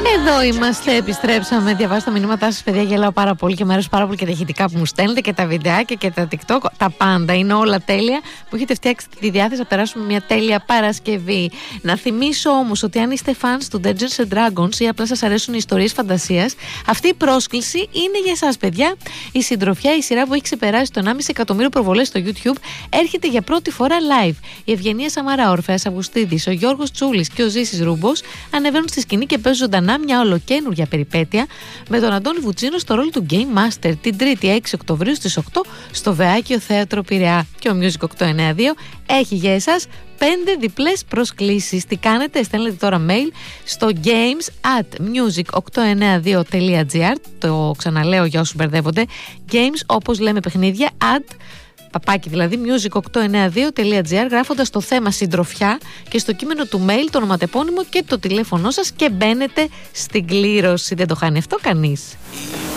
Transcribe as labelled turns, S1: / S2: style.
S1: Εδώ είμαστε, επιστρέψαμε. Διαβάζω τα μηνύματά σας, παιδιά. Γελάω πάρα πολύ και μου αρέσουν πάρα πολύ και τα ηχητικά που μου στέλνετε και τα βιντεάκια και τα TikTok. Τα πάντα είναι όλα τέλεια. Που έχετε φτιάξει τη διάθεση να περάσουμε μια τέλεια Παρασκευή. Να θυμίσω όμως ότι αν είστε fans του Dungeons and Dragons ή απλά σας αρέσουν οι ιστορίες φαντασίας, αυτή η πρόσκληση είναι για εσάς, παιδιά. Η συντροφιά, η σειρά που έχει ξεπεράσει το 1,5 εκατομμύριο προβολές στο YouTube, έρχεται για πρώτη φορά live. Η Ευγενία Σαμαρά, ο Ορφέας Αυγουστίδης, ο Γιώργος Τσούλης και ο Ζήσης Ρούμπος ανεβαίνουν στη σκηνή και παίζουν ζωντανά μια ολοκαίνουργια περιπέτεια με τον Αντώνη Βουτσίνο στο ρόλο του Game Master την 3η 6 Οκτωβρίου στις 8 στο Βεάκιο Θέατρο Πειραιά. Και ο Music 892 έχει για εσάς 5 διπλές προσκλήσεις. Τι κάνετε? Στέλνετε τώρα mail στο games@music892.gr. Το ξαναλέω για όσους μπερδεύονται. Games όπως λέμε παιχνίδια, παπάκι δηλαδή, music892.gr, γράφοντας το θέμα συντροφιά και στο κείμενο του mail το ονοματεπώνυμο και το τηλέφωνό σας και μπαίνετε στην κλήρωση. Δεν το χάνει αυτό κανείς.